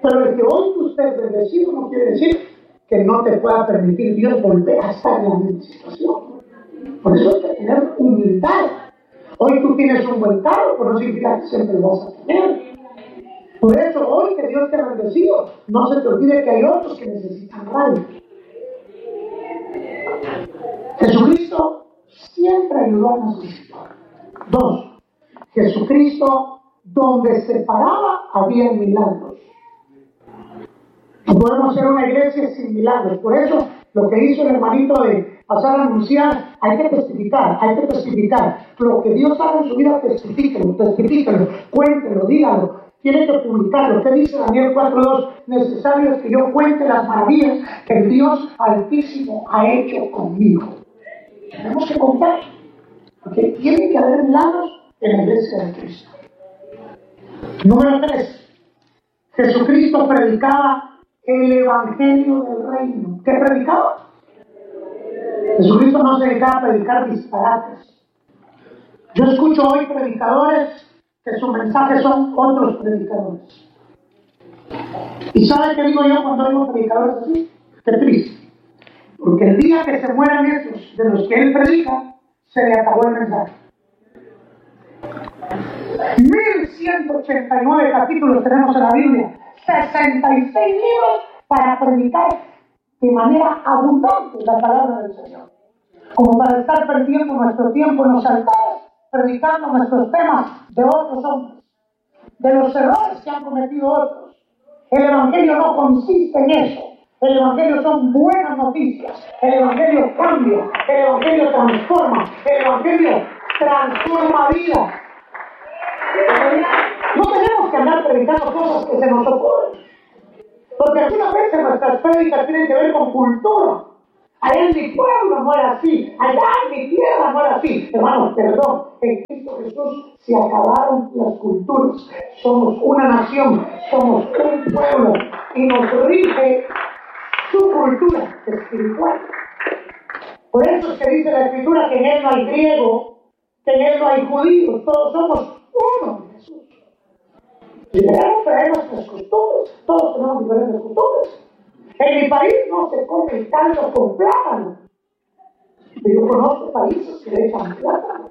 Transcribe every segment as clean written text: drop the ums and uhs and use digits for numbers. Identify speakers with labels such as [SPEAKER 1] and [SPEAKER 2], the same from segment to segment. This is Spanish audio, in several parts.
[SPEAKER 1] Pero el que hoy tú estés bendecido no quiere decir que no te pueda permitir Dios volver a estar en la misma situación. Por eso hay que tener humildad. Hoy tú tienes un buen carro, pero no significa que siempre lo vas a tener. Por eso hoy que Dios te ha bendecido, no se te olvide que hay otros que necesitan radio. Jesucristo siempre ayudó a necesitar. 2. Jesucristo, donde se paraba, había milagros. No podemos ser una iglesia sin milagros. Por eso, lo que hizo el hermanito de pasar a anunciar, hay que testificar. Lo que Dios haga en su vida, testifíquelo, cuéntelo, dígalo. Tiene que publicarlo. ¿Qué dice Daniel 4:2? Necesario es que yo cuente las maravillas que el Dios Altísimo ha hecho conmigo. Tenemos que contar. Porque tiene que haber milagros en la iglesia de Cristo. Número 3. Jesucristo predicaba el evangelio del reino. ¿Qué predicaba? Jesucristo no se dedicaba a predicar disparates. Yo escucho hoy predicadores que su mensaje son otros predicadores. ¿Y sabe qué digo yo cuando oigo predicadores así? Qué triste. Porque el día que se mueran esos de los que él predica, se le acabó el mensaje. 1189 capítulos tenemos en la Biblia, 66 libros para predicar de manera abundante la palabra del Señor. Como para estar perdiendo nuestro tiempo en los altares, predicando nuestros temas de otros hombres, de los errores que han cometido otros. El Evangelio no consiste en eso. El Evangelio son buenas noticias. El Evangelio cambia. El Evangelio transforma. El Evangelio transforma vidas. No tenemos que andar predicando cosas que se nos ocurren. Porque algunas veces nuestras prédicas tienen que ver con cultura. Allá en mi pueblo no era así. Allá en mi tierra no era así. Hermanos, perdón. En Cristo Jesús se acabaron las culturas. Somos una nación. Somos un pueblo. Y nos rige su cultura espiritual. Por eso es que dice la Escritura que en Él no hay griego, que en Él no hay judíos. Todos somos uno en Jesús. Y debemos traer nuestras costumbres. Todos tenemos diferentes costumbres. En mi país no se come el caldo con plátano. Yo conozco países que le echan plátano.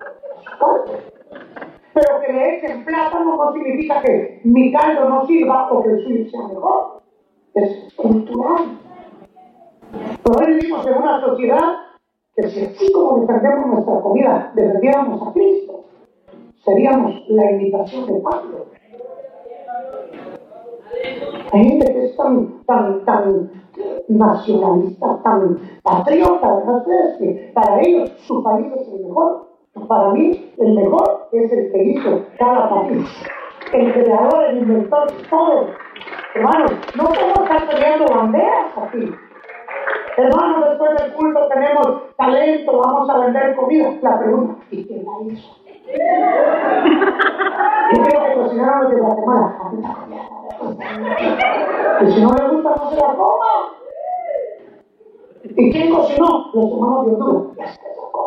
[SPEAKER 1] Pero que le echen plátano no significa que mi caldo no sirva o que el suyo sea mejor. Es cultural. Pero hoy vivimos en una sociedad que si así como defendemos nuestra comida, defendiéramos a Cristo, seríamos la imitación de Pablo. Hay gente que es tan nacionalista, tan patriota, ¿verdad? Ustedes que para ellos su país es el mejor. Para mí, el mejor es el que hizo cada país. El creador, el inventor, todo. Hermanos, no podemos estar peleando banderas aquí. Hermanos, después del culto tenemos talento, vamos a vender comida. La pregunta, ¿y quién la hizo? Yo creo que cocinaron los de Guatemala. Y si no le gusta, no se la coma. ¿Y quién cocinó? Los hermanos de Honduras.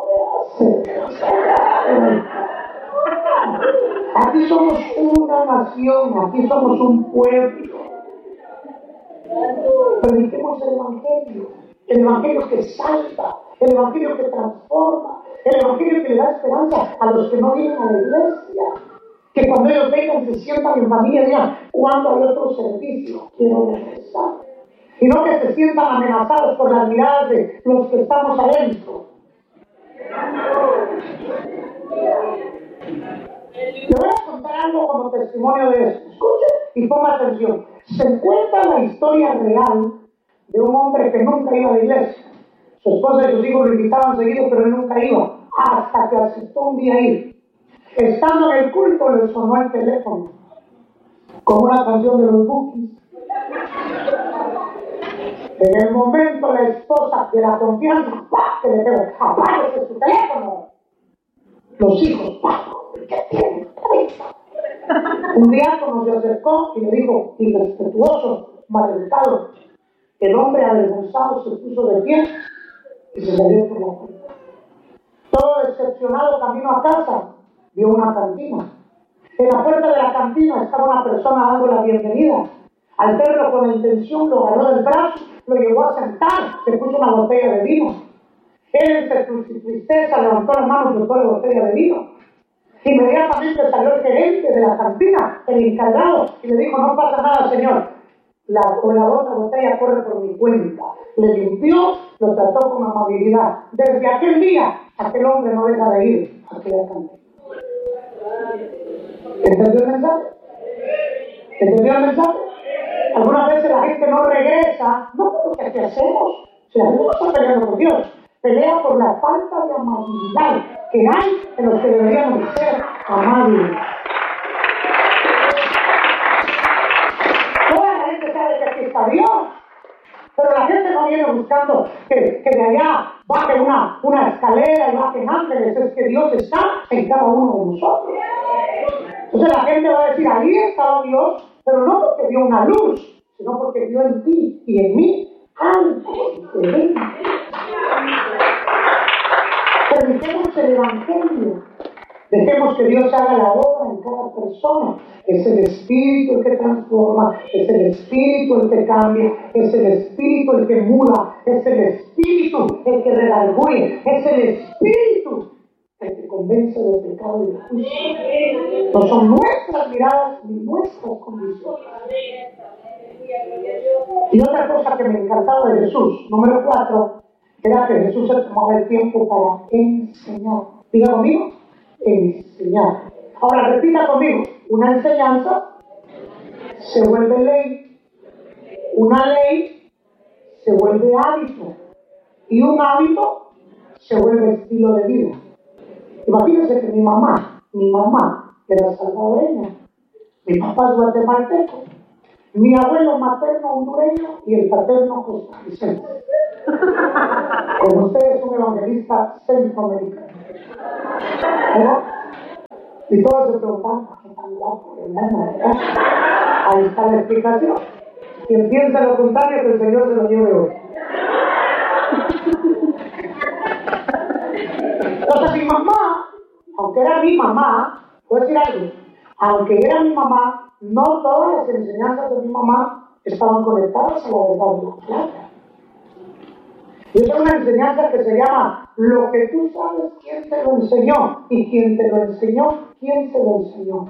[SPEAKER 1] Aquí somos una nación, aquí somos un pueblo. Prediquemos el Evangelio que salva, el Evangelio que transforma, el Evangelio que le da esperanza a los que no vienen a la iglesia. Que cuando ellos vengan se sientan en familia y digan, ¿cuándo hay otro servicio? Quiero regresar. Y no que se sientan amenazados por las miradas de los que estamos adentro. Le voy a contar algo como testimonio de esto. Escuche y ponga atención. Se cuenta la historia real de un hombre que nunca iba a la iglesia. Su esposa y sus hijos lo invitaban seguido, pero él nunca iba. Hasta que aceptó un día ir. Estando en el culto, le sonó el teléfono con una canción de los Bukis. En el momento, la esposa de la confianza, ¡pah!, que le pegó, ¡apáguese su teléfono! Los hijos, ¡pah!, ¿qué tiene? Un diácono se acercó y le dijo, irrespetuoso, maleducado. El hombre avergonzado se puso de pie y se salió por la puerta. Todo decepcionado, camino a casa, vio una cantina. En la puerta de la cantina estaba una persona dando la bienvenida. Al verlo con la intención, lo agarró del brazo, lo llevó a sentar, le puso una botella de vino. Él, entre su tristeza, levantó las manos y botó la botella de vino. Inmediatamente salió el gerente de la cantina, el encargado, y le dijo: no pasa nada, señor. La otra botella corre por mi cuenta. Le limpió, lo trató con amabilidad. Desde aquel día, aquel hombre no deja de ir a aquella cantina. ¿Entendió el mensaje? ¿Entendió el mensaje? Algunas veces la gente no regresa, no porque ¿qué hacemos? Si la gente no está peleando por Dios, pelea por la falta de amabilidad que hay en los que deberíamos ser amables. Toda la gente sabe que aquí está Dios, pero la gente no viene buscando que de allá baje una escalera y bajen ángeles. Es que Dios está en cada uno de nosotros. Entonces la gente va a decir: ahí estaba Dios, pero no porque vio una luz, sino porque vio en ti y en mí algo diferente. Permitemos el Evangelio. Dejemos que Dios haga la obra en cada persona. Es el Espíritu el que transforma, es el Espíritu el que cambia, es el Espíritu el que muda, es el Espíritu el que redarguye, es el Espíritu el que convence del pecado y del juicio. No son nuestras miradas ni nuestras condiciones. Y otra cosa que me encantaba de Jesús, número 4, era que Jesús se tomaba el tiempo para enseñar. Diga conmigo: enseñar. Ahora repita conmigo: una enseñanza se vuelve ley, una ley se vuelve hábito y un hábito se vuelve estilo de vida. Imagínense que mi mamá era salvadoreña, mi papá es guatemalteco, mi abuelo materno hondureño y el paterno costarricense. Como usted es un evangelista centroamericano, ¿verdad? Y todos se preguntan: ¿por qué tan guapo, hermano? Ahí está la explicación. Quien piensa lo contrario, que el Señor se lo lleve hoy. Entonces mi mamá, aunque era mi mamá, voy a decir algo, aunque era mi mamá, no todas las enseñanzas de mi mamá estaban conectadas a la verdad de la palabra. Y esa es una enseñanza que se llama: lo que tú sabes, ¿quién te lo enseñó? Y quien te lo enseñó, ¿quién te lo enseñó?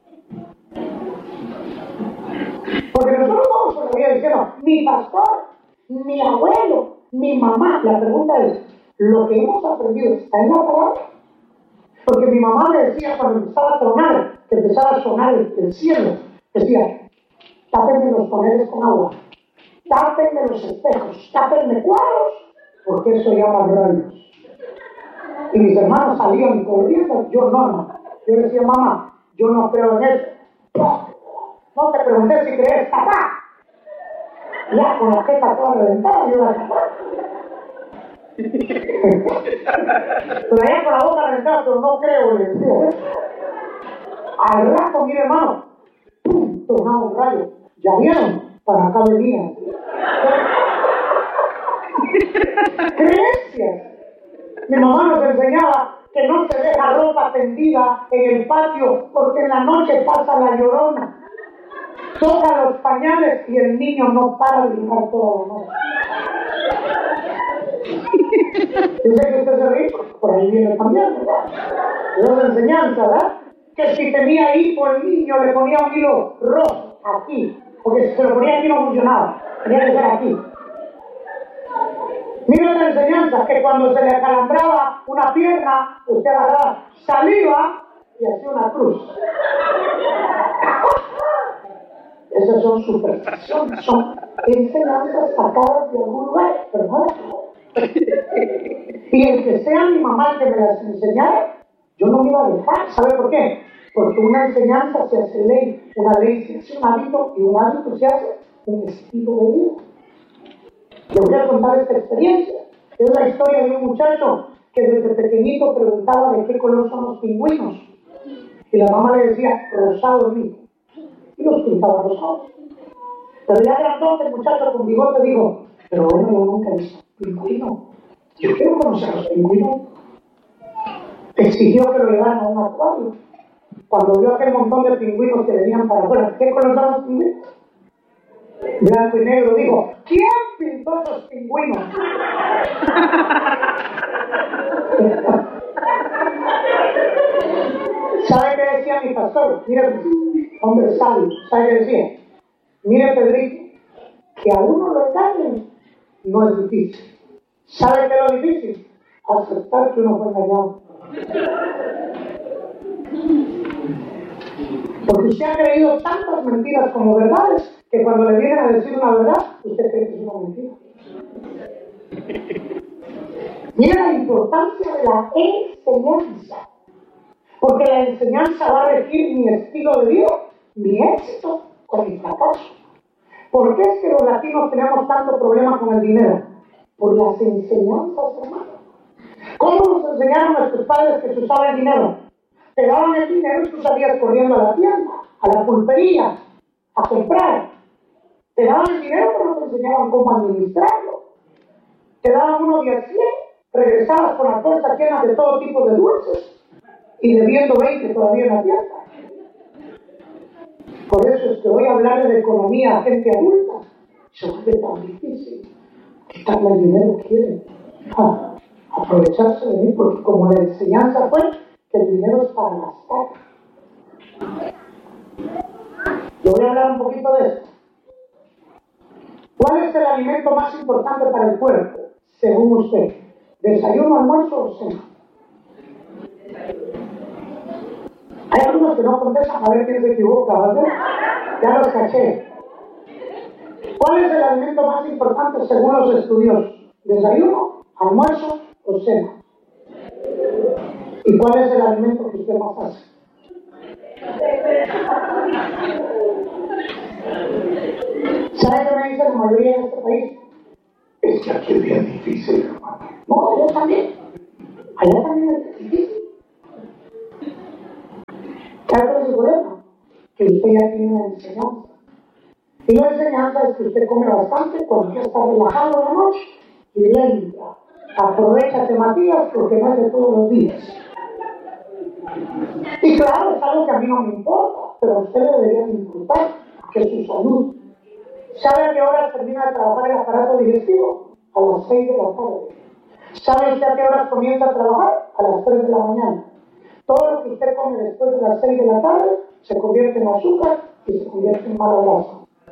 [SPEAKER 1] Porque nosotros vamos por la vida diciendo: mi pastor, mi abuelo, mi mamá. La pregunta es: ¿lo que hemos aprendido está en la palabra? Porque mi mamá me decía, cuando empezaba a tronar, que empezaba a sonar el cielo, decía: tápenme los paneles con agua, tápenme los espejos, tápenme cuadros, porque eso llama rayos. Y mis hermanos salían corriendo, yo no. Yo decía: mamá, yo no creo en eso. No te pregunté si crees, papá. Ya con la jeta toda reventada, yo la tapé. Pero allá con la boca reventada, pero no creo, le decía. Al rato, mire, hermano, ¡pum!, tornaba un rayo. ¿Ya vieron? Para acá venía. Creencias. Mi mamá nos enseñaba que no se deja ropa tendida en el patio porque en la noche pasa la llorona. Toca los pañales y el niño no para de brincar toda la noche. Yo sé que usted se ríe, por ahí viene también, ¿verdad? Es una enseñanza, ¿verdad? Que si tenía hipo el niño le ponía un hilo rojo aquí, porque si se lo ponía aquí no funcionaba, tenía que ser aquí. Mira la enseñanza, que cuando se le acalambraba una pierna, usted agarraba saliva y hacía una cruz. Esas son supersticiones, son enseñanzas sacadas de algún lugar, pero no las tengo. Y el que sea mi mamá el que me las enseñara, yo no me iba a dejar. ¿Sabe por qué? Porque una enseñanza se hace ley, una ley se hace un hábito y un hábito se hace un estilo de vida. Les voy a contar esta experiencia. Es la historia de un muchacho que desde pequeñito preguntaba de qué color son los pingüinos. Y la mamá le decía: rosado el mío. Y los pintaba rosados. Pero ya grandote, el muchacho con bigote dijo: pero bueno, yo nunca he visto pingüino. Yo quiero conocer a los pingüinos. Exigió que lo llevaran a un acuario. Cuando vio aquel montón de pingüinos que venían para afuera, ¿qué color son los pingüinos? Blanco y negro dijo, ¿quién pintó esos pingüinos? ¿Sabe qué decía mi pastor? Mire, hombre sabio, ¿sabe qué decía? Mire, Pedrito, que a uno lo engañen no es difícil. ¿Sabe qué es lo difícil? Aceptar que uno fue engañado. Porque usted ha creído tantas mentiras como verdades que cuando le vienen a decir una verdad, usted cree que es una mentira. Mira la importancia de la enseñanza. Porque la enseñanza va a regir mi estilo de vida, mi éxito o mi fracaso. ¿Por qué es que los latinos tenemos tanto problema con el dinero? Por las enseñanzas, hermano. ¿Cómo nos enseñaron nuestros padres que se usaba el dinero? Te daban el dinero y tú salías corriendo a la tienda, a la pulpería, a comprar. Te daban el dinero, pero no te enseñaban cómo administrarlo. Te daban uno de a 100, regresabas con las bolsas llenas de todo tipo de dulces y debiendo 20 todavía en la tienda. Por eso es que voy a hablar de economía a gente adulta. Se vuelve tan difícil. Quitarme el dinero quiere. Aprovecharse de mí, porque como la enseñanza fue que el dinero es para gastar. Yo voy a hablar un poquito de esto. ¿Cuál es el alimento más importante para el cuerpo, según usted? ¿Desayuno, almuerzo o cena? Hay algunos que no contestan, a ver quién se equivoca, ¿verdad? Ya los caché. ¿Cuál es el alimento más importante según los estudiosos? ¿Desayuno, almuerzo o cena? ¿Y cuál es el alimento que usted más hace? ¿Sabe qué me dice la mayoría en este país? Es que aquí es bien difícil, hermano. No, allá también. Allá también es difícil. ¿Cuál es el problema? Que usted ya tiene una enseñanza. Y la enseñanza es que usted come bastante cuando ya está relajado en la noche y le entra. Aprovechate, Matías, porque no es de todos los días. Y claro, es algo que a mí no me importa, pero a usted le debería importar, que es su salud. ¿Sabe a qué hora termina de trabajar el aparato digestivo? A las 6 de la tarde. ¿Sabe usted a qué hora comienza a trabajar? A las 3 de la mañana. Todo lo que usted come después de las 6 de la tarde se convierte en azúcar y se convierte en mala grasa.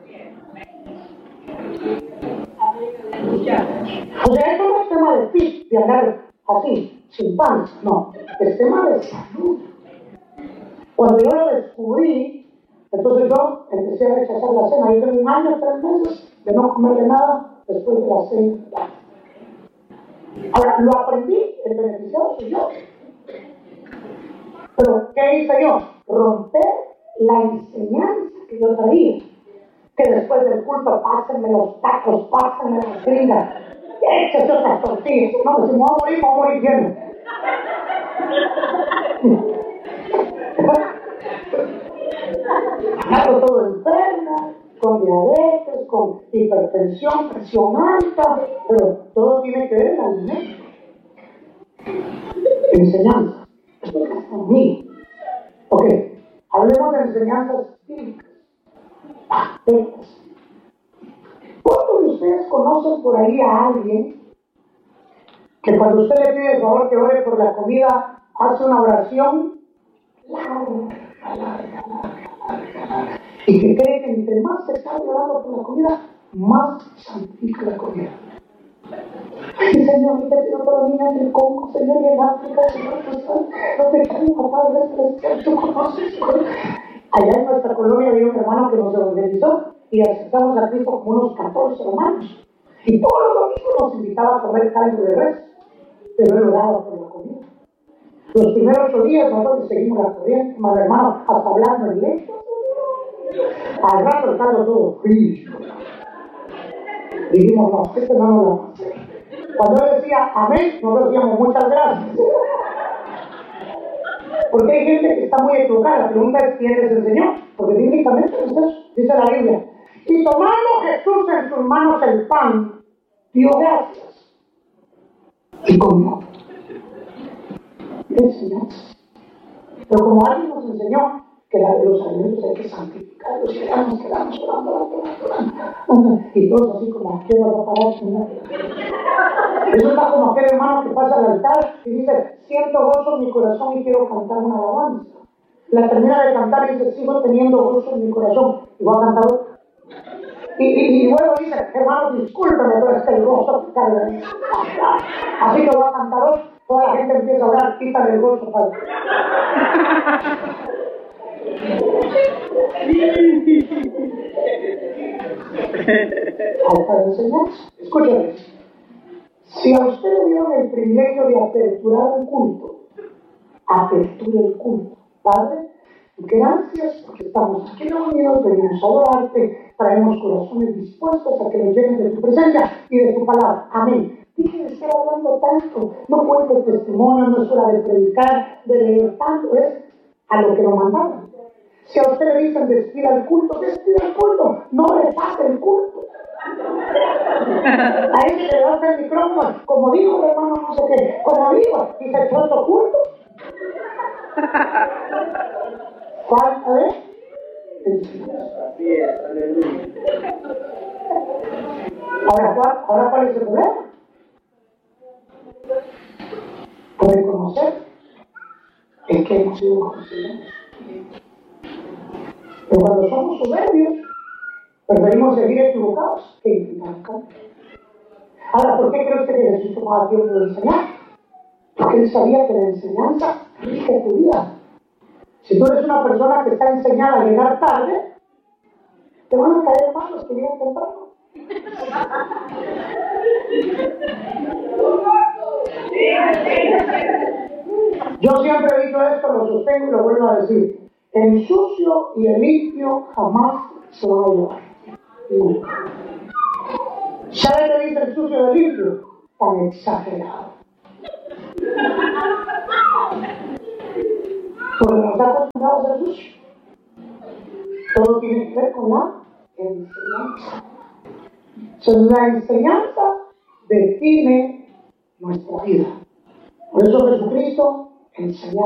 [SPEAKER 1] O sea, esto no es tema de fit, de andar así, sin pan, no. Es tema de salud. Cuando yo lo descubrí, entonces yo empecé a rechazar la cena. Yo tengo 1 año, 3 meses de no comerle nada después de las 6 de la tarde. Ahora, lo aprendí, el beneficiado soy yo. Pero, ¿qué hice yo? Romper la enseñanza que yo traía. Que después del culto, pásenme los tacos, pásenme las gringas, échese otras tortillas. No, si me voy a morir lleno. Ando todo enfermo, con diabetes, con hipertensión, presión alta, pero todo tiene que ver en el alimento. Enseñanza. Esto es gastronomía. Ok, hablemos de enseñanzas bíblicas. ¿Cuántos de ustedes conocen por ahí a alguien que cuando usted le pide el favor que ore por la comida, hace una oración larga, y que cree que entre más se está orando por la comida, más santifica la comida? Ay, Señor, te pido por los niños del Congo, Señor, y en África, Señor, no te quiero, papá, gracias, tú conoces. Allá en nuestra colonia había un hermano que nos evangelizó y aceptamos a Cristo como unos 14 hermanos. Y todos los domingos nos invitaba a comer carne de res, pero él oraba por la comida. Los primeros 8 días nosotros seguimos la corriente, más hermano, hasta hablando en lengua. Al rato estando todo frío. Dijimos, no, este no lo vamos a hacer. Cuando él decía amén, nosotros decíamos muchas gracias. Porque hay gente que está muy equivocada. La pregunta es quién les enseñó. Porque bíblicamente es eso, dice la Biblia. Y tomando Jesús en sus manos el pan, dio gracias y comió. Enseñanza. Pero como alguien nos enseñó que los alimentos hay que santificarlos, quedamos orando. Y todos así como, ¿qué va a parar? Eso está como aquel hermano que pasa al altar y dice, siento gozo en mi corazón y quiero cantar una alabanza. La termina de cantar y dice, sigo teniendo gozo en mi corazón y va a cantar otra. Y luego dice, hermano, discúlpeme, pero es que el gozo que cae de mí. Así que va a cantar otra. Toda la gente empieza a hablar, quítale el gozo, padre. Falta de enseñanza. Escúchame. Si a usted le dieron el privilegio de aperturar un culto, aperture el culto. Padre, gracias porque estamos aquí reunidos, venimos a adorarte, traemos corazones dispuestos a que nos llenen de tu presencia y de tu palabra. Amén. Deje de estar hablando tanto, no cuente testimonio, no es hora de predicar, de leer tanto, es a lo que nos mandaron. Si a usted le dicen despida el culto, no repase el culto. A ese le da el micrófono, como dijo el hermano no sé qué, como dijo, y se echó otro culto. Falta de enseñanza. Ahora, ¿cuál es el problema? Reconocer es que hemos sido conocidos. Pero cuando somos soberbios, preferimos seguir equivocados que intentar cambiar. Ahora, ¿por qué cree usted que Jesús tomaba tiempo de enseñar? Porque él sabía que la enseñanza rige tu vida. Si tú eres una persona que está enseñada a llegar tarde, te van a caer mal los que llegan temprano. Yo siempre he dicho esto, lo sostengo y lo vuelvo a decir. El sucio y el limpio jamás se van a llevar. ¿Sabe qué dice el sucio y el limpio? Tan exagerado. Porque nos ha acostumbrado a ser sucio. Todo tiene que ver con la enseñanza. Entonces, la enseñanza define nuestra vida. Por eso Jesucristo enseñaba.